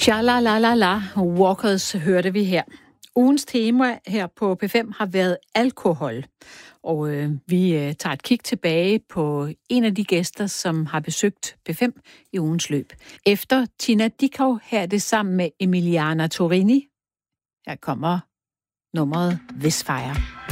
Cha la la la la, Walkers hørte vi her. Ugens tema her på P5 har været alkohol. Og vi tager et kig tilbage på en af de gæster, som har besøgt P5 i ugens løb. Efter Tina Dickow her er det sammen med Emiliana Torini. Her kommer nummeret Visfire.